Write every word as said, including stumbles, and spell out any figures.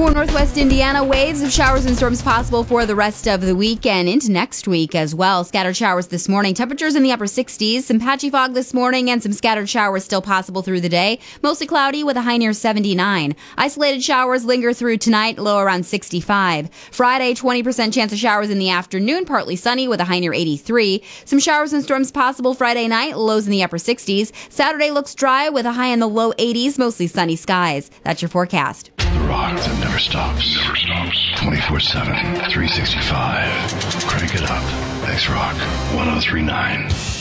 For northwest Indiana, waves of showers and storms possible for the rest of the weekend into next week as well. Scattered showers this morning. Temperatures in the upper sixties. Some patchy fog this morning and some scattered showers still possible through the day. Mostly cloudy with a high near seventy-nine. Isolated showers linger through tonight, low around sixty-five. Friday, twenty percent chance of showers in the afternoon, partly sunny with a high near eighty-three. Some showers and storms possible Friday night, lows in the upper sixties. Saturday looks dry with a high in the low eighties, mostly sunny skies. That's your forecast. The rock that never stops. Never stops. twenty-four seven, three sixty-five. Crank it up. X-Rock one oh three point nine.